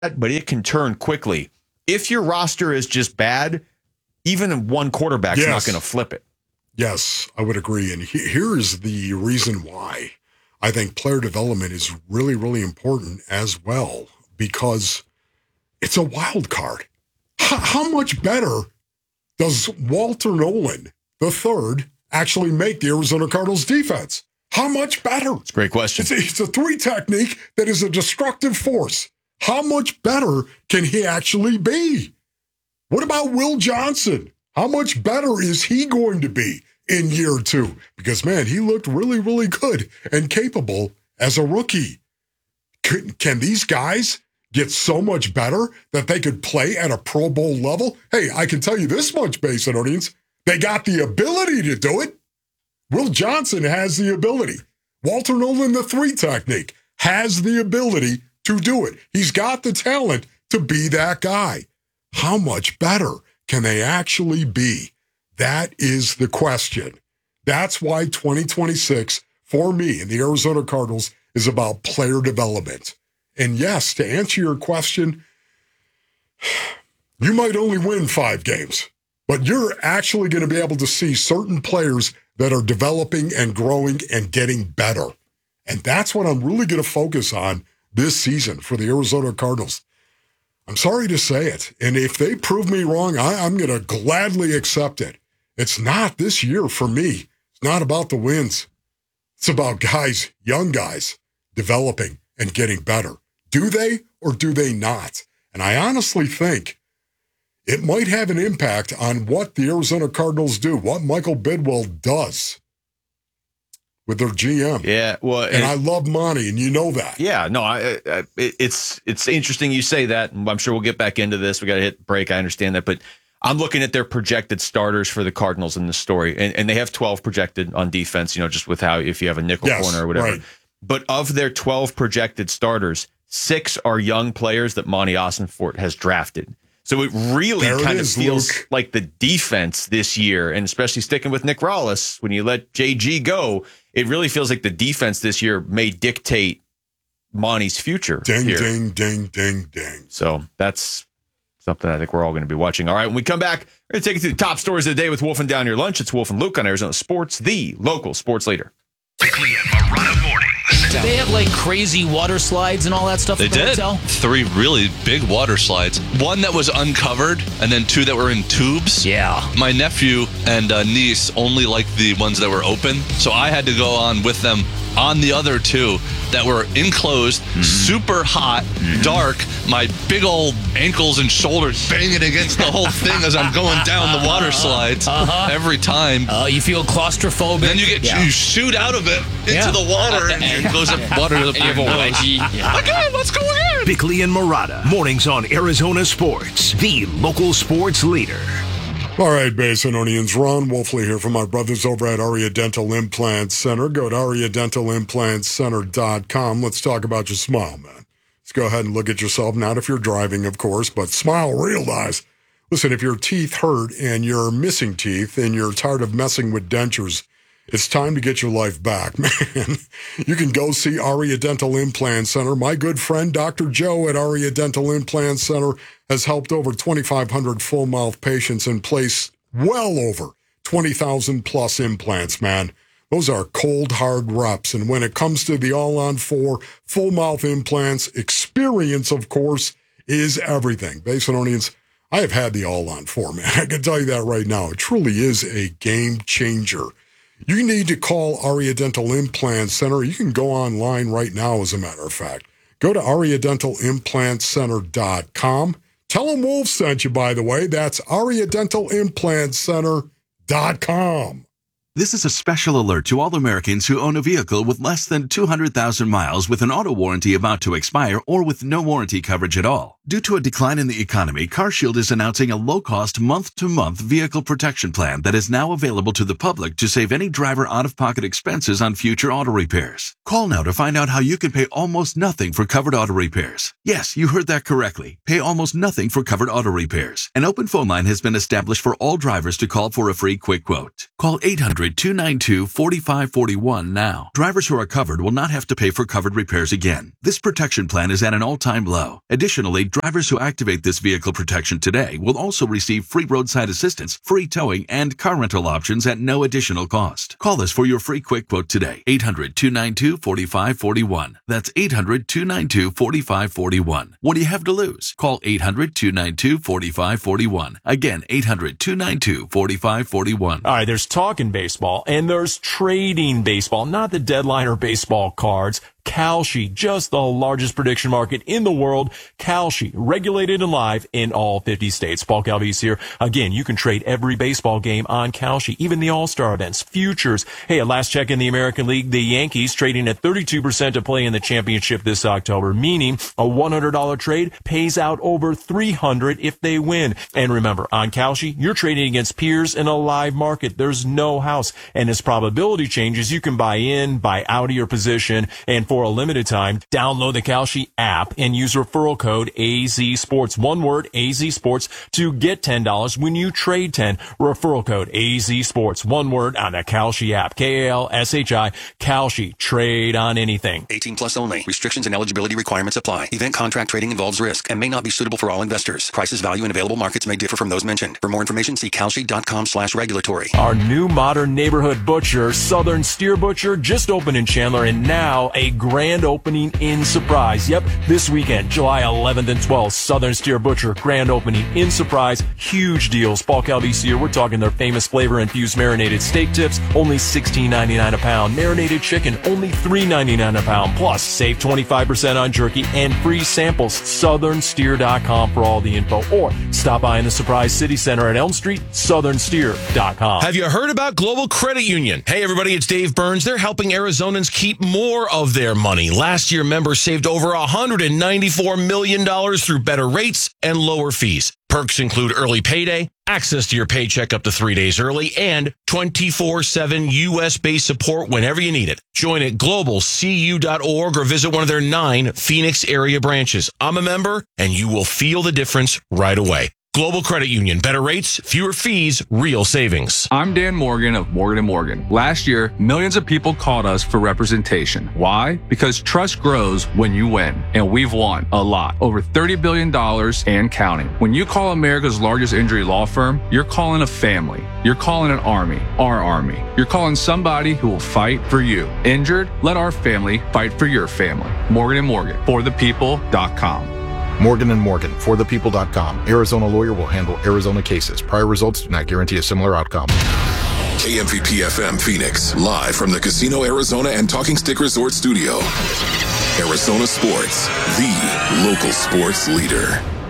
but it can turn quickly. If your roster is just bad, even one quarterback's not going to flip it. Yes, I would agree. And here's the reason why I think player development is really, really important as well, because it's a wild card. How much better does Walter Nolan III actually make the Arizona Cardinals defense? How much better? It's a great question. It's a three technique that is a destructive force. How much better can he actually be? What about Will Johnson? How much better is he going to be in year two? Because, man, he looked really, really good and capable as a rookie. Can these guys get so much better that they could play at a Pro Bowl level? Hey, I can tell you this much, Basin audience. They got the ability to do it. Will Johnson has the ability. Walter Nolan, the three technique, has the ability to do it. He's got the talent to be that guy. How much better can they actually be? That is the question. That's why 2026, for me and the Arizona Cardinals, is about player development. And yes, to answer your question, you might only win 5 games, but you're actually going to be able to see certain players that are developing and growing and getting better. And that's what I'm really going to focus on this season for the Arizona Cardinals. I'm sorry to say it. And if they prove me wrong, I'm going to gladly accept it. It's not this year for me. It's not about the wins. It's about guys, young guys, developing and getting better. Do they or do they not? And I honestly think it might have an impact on what the Arizona Cardinals do, what Michael Bidwell does with their GM. Yeah, well, and I love Monty, and you know that. Yeah, no, it's interesting you say that. I'm sure we'll get back into this. We got to hit break. I understand that, but I'm looking at their projected starters for the Cardinals in this story, and they have 12 projected on defense. Just with how if you have a nickel corner or whatever. Right. But of their 12 projected starters, 6 are young players that Monty Ossenfort has drafted. So it really kind of feels like the defense this year, and especially sticking with Nick Rallis, when you let JG go, it really feels like the defense this year may dictate Monty's future. Ding, here. ding, ding, ding, ding. So that's something I think we're all going to be watching. All right, when we come back, we're going to take you through the top stories of the day with Wolf and Down Your Lunch. It's Wolf and Luke on Arizona Sports, the local sports leader. Bickley and Marotta mornings. They have like crazy water slides and all that stuff. They did. Hotel? 3 really big water slides. 1 that was uncovered, and then 2 that were in tubes. Yeah. My nephew and niece only liked the ones that were open, so I had to go on with them on the other 2 that were enclosed, super hot, dark. My big old ankles and shoulders banging against the whole thing as I'm going down the water slides every time. You feel claustrophobic. Then you shoot out of it into the water and it goes up water to the Okay, let's go ahead. Bickley and Marotta mornings on Arizona Sports, the local sports leader. All right, Basinonians, Ron Wolfley here from my brothers over at Aria Dental Implant Center. Go to ariadentalimplantcenter.com. Let's talk about your smile, man. Let's go ahead and look at yourself, not if you're driving, of course, but smile, realize. Listen, if your teeth hurt and you're missing teeth and you're tired of messing with dentures, it's time to get your life back, man. You can go see Aria Dental Implant Center. My good friend, Dr. Joe at Aria Dental Implant Center, has helped over 2,500 full-mouth patients and placed well over 20,000 plus implants, man. Those are cold, hard reps. And when it comes to the all-on-4 full-mouth implants, experience, of course, is everything. Basinonians, I have had the all-on-4, man. I can tell you that right now. It truly is a game changer. You need to call Aria Dental Implant Center. You can go online right now, as a matter of fact. Go to ariadentalimplantcenter.com. Tell them Wolf sent you, by the way. That's ariadentalimplantcenter.com. This is a special alert to all Americans who own a vehicle with less than 200,000 miles with an auto warranty about to expire or with no warranty coverage at all. Due to a decline in the economy, CarShield is announcing a low-cost month-to-month vehicle protection plan that is now available to the public to save any driver out-of-pocket expenses on future auto repairs. Call now to find out how you can pay almost nothing for covered auto repairs. Yes, you heard that correctly. Pay almost nothing for covered auto repairs. An open phone line has been established for all drivers to call for a free quick quote. Call 800-292-4541 now. Drivers who are covered will not have to pay for covered repairs again. This protection plan is at an all-time low. Additionally, drivers who activate this vehicle protection today will also receive free roadside assistance, free towing, and car rental options at no additional cost. Call us for your free quick quote today. 800-292-4541. That's 800-292-4541. What do you have to lose? Call 800-292-4541. Again, 800-292-4541. All right, there's talking baseball and there's trading baseball, not the deadline or baseball cards. Kalshi, just the largest prediction market in the world. Kalshi, regulated and live in all 50 states. Paul Calvise here. Again, you can trade every baseball game on Kalshi, even the All-Star events, futures. Hey, at last check in the American League, the Yankees trading at 32% to play in the championship this October, meaning a $100 trade pays out over $300 if they win. And remember, on Kalshi, you're trading against peers in a live market. There's no house. And as probability changes, you can buy in, buy out of your position, and for a limited time, download the Kalshi app and use referral code AZSports. One word, AZSports, to get $10 when you trade 10. Referral code AZSports. One word on the Kalshi app. Kalshi. Kalshi. Trade on anything. 18 plus only. Restrictions and eligibility requirements apply. Event contract trading involves risk and may not be suitable for all investors. Prices, value, and available markets may differ from those mentioned. For more information, see kalshi.com/regulatory. Our new modern neighborhood butcher, Southern Steer Butcher, just opened in Chandler, and now a grand opening in Surprise. Yep, this weekend, July 11th and 12th, Southern Steer Butcher, grand opening in Surprise. Huge deals. Paul Calvise here. We're talking their famous flavor-infused marinated steak tips, only $16.99 a pound. Marinated chicken, only $3.99 a pound. Plus, save 25% on jerky and free samples. SouthernSteer.com for all the info. Or stop by in the Surprise City Center at Elm Street, SouthernSteer.com. Have you heard about Global Credit Union? Hey, everybody, it's Dave Burns. They're helping Arizonans keep more of their money. Last year, members saved over $194 million through better rates and lower fees. Perks include early payday, access to your paycheck up to 3 days early, and 24/7 U.S.-based support whenever you need it. Join at globalcu.org or visit one of their 9 Phoenix area branches. I'm a member, and you will feel the difference right away. Global Credit Union. Better rates, fewer fees, real savings. I'm Dan Morgan of Morgan & Morgan. Last year, millions of people called us for representation. Why? Because trust grows when you win. And we've won a lot. Over $30 billion and counting. When you call America's largest injury law firm, you're calling a family. You're calling an army. Our army. You're calling somebody who will fight for you. Injured? Let our family fight for your family. Morgan & Morgan. ForThePeople.com. Morgan & Morgan, ForThePeople.com. Arizona lawyer will handle Arizona cases. Prior results do not guarantee a similar outcome. KMVP FM Phoenix, live from the Casino Arizona and Talking Stick Resort Studio. Arizona Sports, the local sports leader.